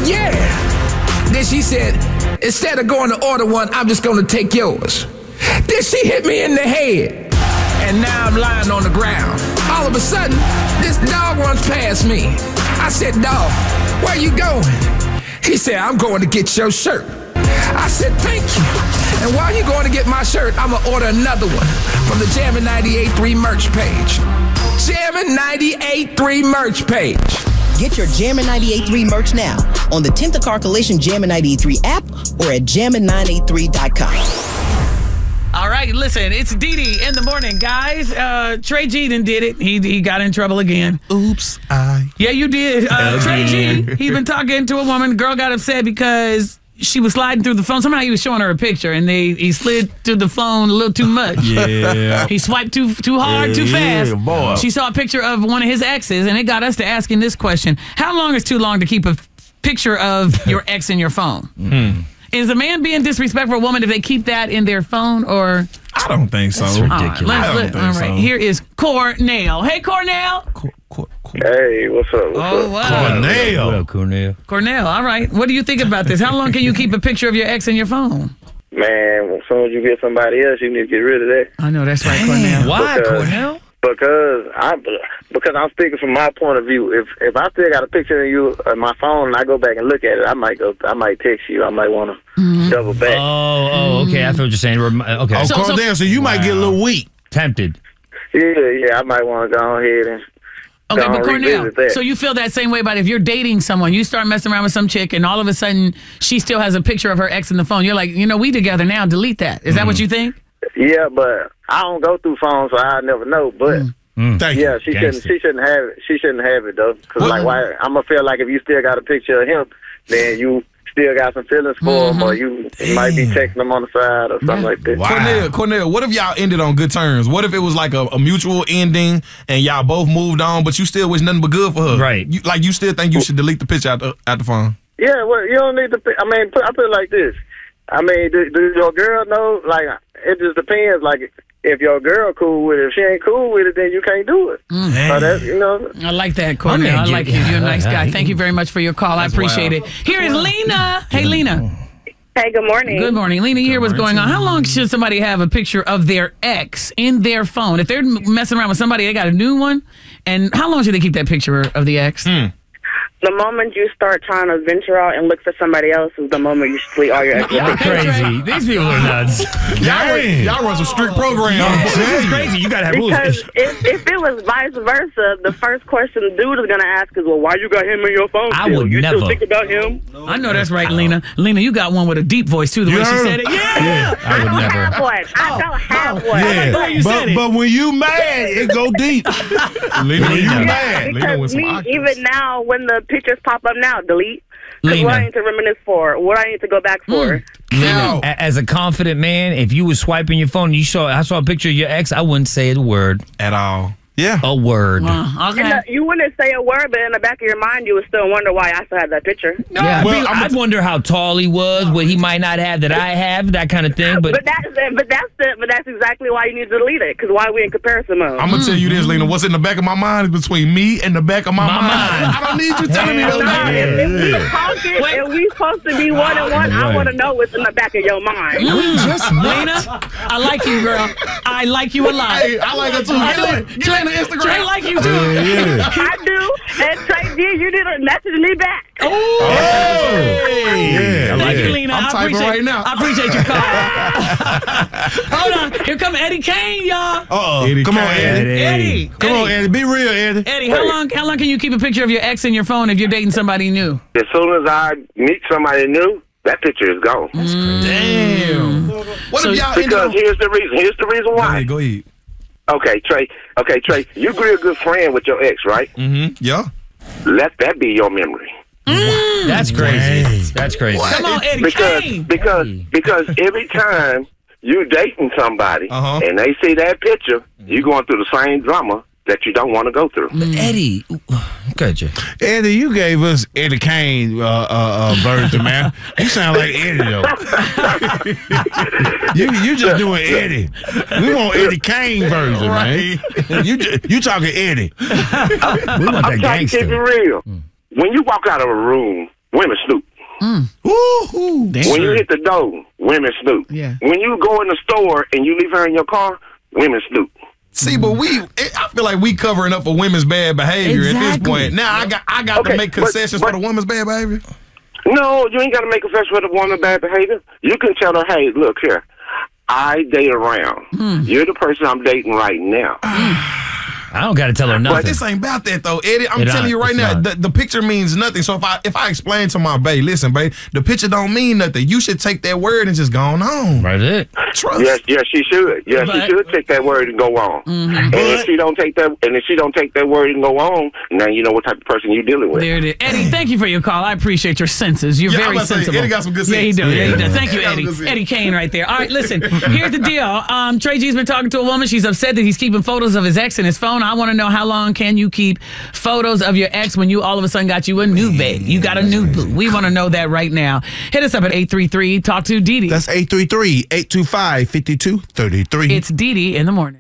yeah. Then she said, instead of going to order one, I'm just going to take yours. Then she hit me in the head. And now I'm lying on the ground. All of a sudden, this dog runs past me. I said, dog, where you going? He said, I'm going to get your shirt. I said, thank you. And while you're going to get my shirt, I'm going to order another one from the Jammin' 98.3 merch page. Jammin' 98.3 merch page. Get your Jammin' 98.3 merch now on the Tint the Car Collision Jammin' 98.3 app or at jammin983.com. All right, listen, it's Dee Dee in the morning, guys. Trey G done did it. He got in trouble again. Oops, Yeah, you did. Trey G, he been talking to a woman. The girl got upset because she was sliding through the phone. Somehow he was showing her a picture, and he slid through the phone a little too much. Yeah. He swiped too hard, too fast. Boy. She saw a picture of one of his exes, and it got us to asking this question. How long is too long to keep a picture of your ex in your phone? Is a man being disrespectful for a woman if they keep that in their phone, or? I don't think so. That's ridiculous. All right, here is Cornell. Hey, Cornell. Hey, what's up? Wow. Cornell. What up, Cornell? Cornell, all right. What do you think about this? How long can you keep a picture of your ex in your phone? Man, as soon as you get somebody else, you need to get rid of that. I know, that's right, Cornell. Why, Cornell? Because I'm speaking from my point of view. If I still got a picture of you on my phone and I go back and look at it, I might text you. I might want to double back. Oh, okay. I thought what you're saying. Okay. Oh, Cornell, so you might get a little weak. Tempted. Yeah, I might want to go ahead and. Okay, but Cornell, revisit that. so you feel that same way about if you're dating someone, you start messing around with some chick, and all of a sudden she still has a picture of her ex in the phone. You're like, we together now. Delete that. Is that what you think? Yeah, but I don't go through phones, so I never know. But Thank yeah, you. she shouldn't have it. She shouldn't have it though, because why? I'm gonna feel like if you still got a picture of him, then you still got some feelings for him, or you might be texting him on the side or something like that. Wow. Cornell, what if y'all ended on good terms? What if it was like a mutual ending and y'all both moved on, but you still wish nothing but good for her? Right. You still think you should delete the picture out the phone? Yeah, well, you don't need to. I put it like this. Do your girl know? Like, it just depends. Like, if your girl cool with it, if she ain't cool with it, then you can't do it. So that's, I like that, Cornell. I like you. You're a nice guy. Thank you very much for your call. I appreciate it. Here is Lena. Hey, Lena. Hey, good morning. Good morning. Lena, you hear what's going on. How long should somebody have a picture of their ex in their phone? If they're messing around with somebody, they got a new one, and how long should they keep that picture of the ex? The moment you start trying to venture out and look for somebody else is the moment you delete all your exes. Y'all crazy. These people are nuts. Y'all run some strict programs. This is crazy. You got to have rules. Because if it was vice versa, the first question the dude is going to ask is, well, why you got him in your phone? I would you never. still think about him? I know that's right, Lena. Lena, you got one with a deep voice, too, the way she said it. Yeah. I would never. I don't have one. Yeah. But when you mad, it go deep. Lena, when you mad. Lena with Because some even now, when the pictures pop up now, delete. Because what I need to reminisce for, what I need to go back for. Lena, as a confident man, if you was swiping your phone and I saw a picture of your ex, I wouldn't say a word. At all. Yeah. A word. Okay. You wouldn't say a word, but in the back of your mind, you would still wonder why I still had that picture. Yeah, I'd wonder how tall he was, what he might not have that I have, that kind of thing. But that's exactly why you need to delete it, because why we in comparison mode. I'm going to tell you this, Lena. What's in the back of my mind is between me and the back of my mind. I don't need you telling me that. If we talking and we supposed to be one-on-one, I want to know what's in the back of your mind. Lena, I like you, girl. I like you a lot. Hey, I like her too. Get on the Instagram. Trey like you too. I do. And Trey D, you didn't message me back. Yeah. Thank you, Lena. I'm typing right now. I appreciate your call. Hold on. Here come Eddie Kane, y'all. Come on, Eddie. Eddie. Come on, Eddie. Be real, Eddie. Eddie, how long can you keep a picture of your ex in your phone if you're dating somebody new? As soon as I meet somebody new, that picture is gone. Damn. What if y'all Because here's the reason. Here's the reason why. Go ahead. Okay, Trey. You be a good friend with your ex, right? Mm-hmm. Yeah. Let that be your memory. That's crazy. That's crazy. Come on, Eddie Kane. Because every time you dating somebody and they see that picture, you going through the same drama that you don't want to go through. Eddie, gotcha. Eddie, you gave us Eddie Kane version, man. You sound like Eddie though. you just doing Eddie. We want Eddie Kane version, man. You talking Eddie. We want that I'm trying to gangster. keep it real. When you walk out of a room women snoop. Ooh, When you hit the door, women snoop. Yeah. When you go in the store and you leave her in your car, women snoop. See, but I feel like we covering up for women's bad behavior at this point. Now I got to make concessions for the women's bad behavior. No, you ain't got to make concessions for the woman's bad behavior. You can tell her, hey, look here, I date around. You're the person I'm dating right now. I don't got to tell her nothing. But this ain't about that, though, Eddie. I'm telling you right now, the picture means nothing. So if I explain to my babe, listen, babe, the picture don't mean nothing. You should take that word and just go on. Right it. Trust. Yes, she should. Yes, she should take that word and go on. And if she don't take that word and go on, now you know what type of person you're dealing with. There it is. Eddie, thank you for your call. I appreciate your senses. You're very sensible. Eddie got some good sense. Yeah, he does. Yeah, he does. Thank you, Eddie. Eddie Kane right there. All right, listen. Here's the deal. Trey G's been talking to a woman. She's upset that he's keeping photos of his ex in his phone. I want to know, how long can you keep photos of your ex when you all of a sudden got you a new babe? You got a new boo. We want to know that right now. Hit us up at 833. Talk to Dee Dee. That's 833-825-5233. It's Dee Dee in the morning.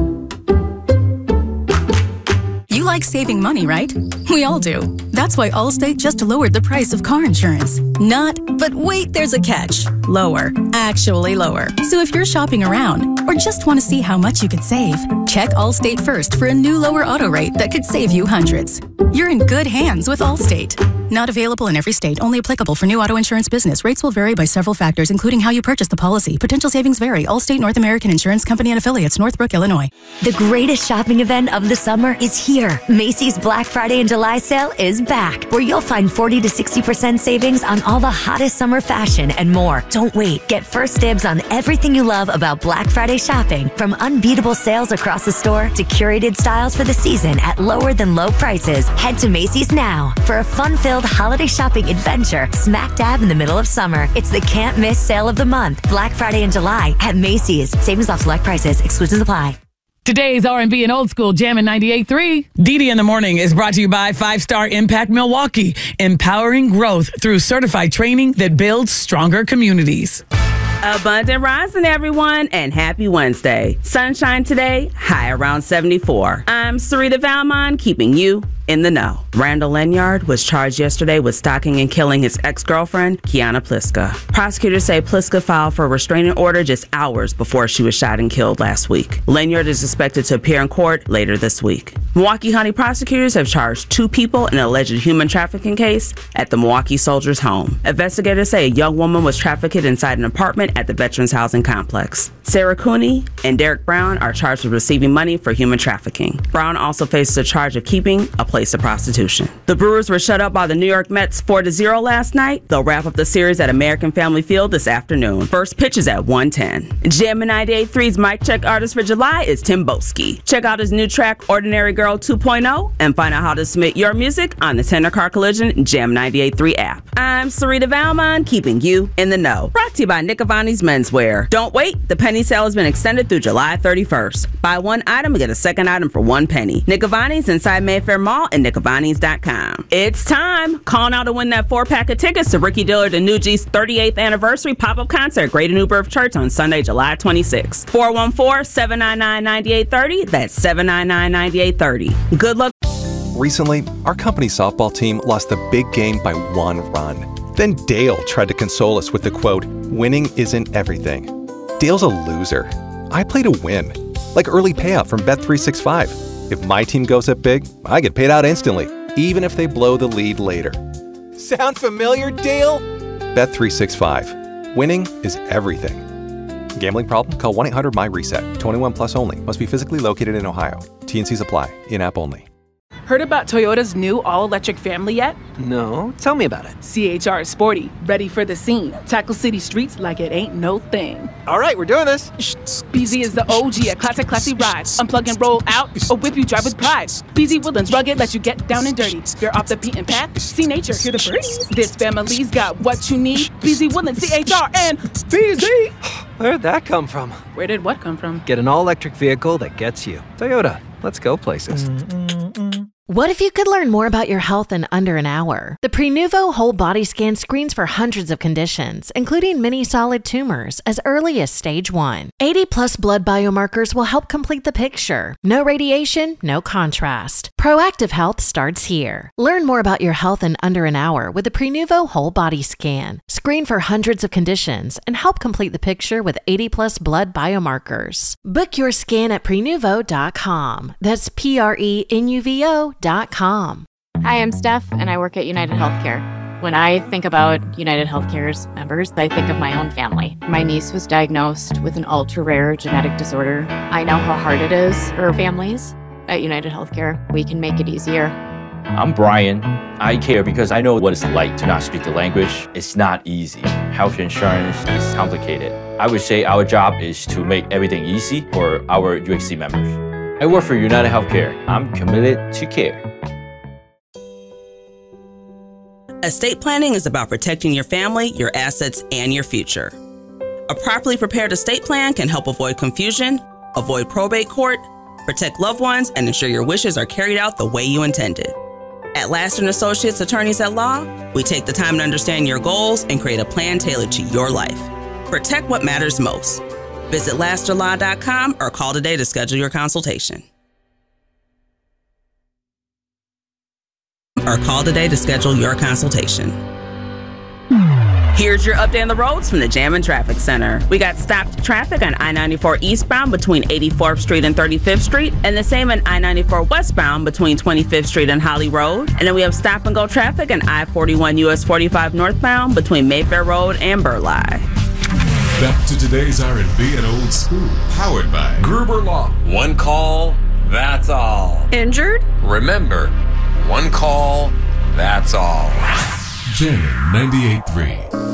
You like saving money, right? We all do. That's why Allstate just lowered the price of car insurance. Not, but wait, there's a catch. Lower. Actually lower. So if you're shopping around or just want to see how much you could save, check Allstate first for a new lower auto rate that could save you hundreds. You're in good hands with Allstate. Not available in every state. Only applicable for new auto insurance business. Rates will vary by several factors, including how you purchase the policy. Potential savings vary. Allstate North American Insurance Company and Affiliates, Northbrook, Illinois. The greatest shopping event of the summer is here. Macy's Black Friday and July sale is back, where you'll find 40 to 60% savings on all the hottest summer fashion and more. Don't wait. Get first dibs on everything you love about Black Friday shopping, from unbeatable sales across the store to curated styles for the season at lower than low prices. Head to Macy's now for a fun-filled holiday shopping adventure smack dab in the middle of summer. It's the can't miss sale of the month, Black Friday and July at Macy's. Savings off select prices. Exclusions apply. Today's R&B and old school jam in 98.3. Dee Dee in the morning is brought to you by 5-Star Impact Milwaukee, empowering growth through certified training that builds stronger communities. Abundant rising, everyone, and happy Wednesday. Sunshine today, high around 74. I'm Sarita Valmont, keeping you in the know. Randall Lenyard was charged yesterday with stalking and killing his ex-girlfriend, Kiana Pliska. Prosecutors say Pliska filed for a restraining order just hours before she was shot and killed last week. Lenyard is expected to appear in court later this week. Milwaukee County prosecutors have charged 2 people in an alleged human trafficking case at the Milwaukee Soldiers' Home. Investigators say a young woman was trafficked inside an apartment at the Veterans Housing Complex. Sarah Cooney and Derek Brown are charged with receiving money for human trafficking. Brown also faces a charge of keeping a place of prostitution. The Brewers were shut out by the New York Mets 4-0 last night. They'll wrap up the series at American Family Field this afternoon. First pitch is at 1:10. Jam in 98.3's Mic Check artist for July is Tim Boski. Check out his new track, Ordinary Girl 2.0, and find out how to submit your music on the Tender Car Collision Jam 98.3 app. I'm Sarita Valmont, keeping you in the know. Brought to you by Nick Avani's Menswear. Don't wait, the penny sale has been extended through July 31st. Buy one item and get a second item for 1 penny. Nick Avani's inside Mayfair Mall and nickavani's.com. It's time. Call now to win that 4-pack of tickets to Ricky Dillard and New G's 38th anniversary pop-up concert at Greater New Birth Church on Sunday, July 26th. 414-799-9830. That's 799-9830. Good luck. Recently, our company softball team lost the big game by 1 run. Then Dale tried to console us with the quote, "Winning isn't everything." Dale's a loser. I play to win, like early payout from Bet365. If my team goes up big, I get paid out instantly, even if they blow the lead later. Sound familiar, Dale? Bet365. Winning is everything. Gambling problem? Call 1-800-MY-RESET. 21 plus only. Must be physically located in Ohio. T&Cs apply. In-app only. Heard about Toyota's new all-electric family yet? No, tell me about it. CHR is sporty, ready for the scene. Tackle city streets like it ain't no thing. All right, we're doing this. BZ is the OG at classy rides. Unplug and roll out, or whip you drive with pride. BZ Woodlands rugged, let you get down and dirty. You're off the beaten path, see nature, hear the birds. This family's got what you need. BZ Woodlands, CHR, and BZ. Where'd that come from? Where did what come from? Get an all-electric vehicle that gets you. Toyota, let's go places. What if you could learn more about your health in under an hour? The Prenuvo Whole Body Scan screens for hundreds of conditions, including many solid tumors, as early as stage 1. 80+ blood biomarkers will help complete the picture. No radiation, no contrast. Proactive health starts here. Learn more about your health in under an hour with the Prenuvo Whole Body Scan. Screen for hundreds of conditions and help complete the picture with 80+ blood biomarkers. Book your scan at Prenuvo.com. That's Prenuvo.com. Hi, I'm Steph, and I work at United Healthcare. When I think about United Healthcare's members, I think of my own family. My niece was diagnosed with an ultra-rare genetic disorder. I know how hard it is for families. At United Healthcare, we can make it easier. I'm Brian. I care because I know what it's like to not speak the language. It's not easy. Health insurance is complicated. I would say our job is to make everything easy for our UHC members. I work for United Healthcare. I'm committed to care. Estate planning is about protecting your family, your assets, and your future. A properly prepared estate plan can help avoid confusion, avoid probate court, protect loved ones, and ensure your wishes are carried out the way you intended. At Laster & Associates Attorneys at Law, we take the time to understand your goals and create a plan tailored to your life. Protect what matters most. Visit lasterlaw.com or call today to schedule your consultation. Here's your update on the roads from the Jammin' Traffic Center. We got stopped traffic on I-94 eastbound between 84th Street and 35th Street, and the same on I-94 westbound between 25th Street and Holly Road. And then we have stop-and-go traffic on I-41 US 45 northbound between Mayfair Road and Burleigh. Back to today's R&B and old school, powered by Gruber Law. One call, that's all. Injured? Remember, one call, that's all. Jammin' 98.3.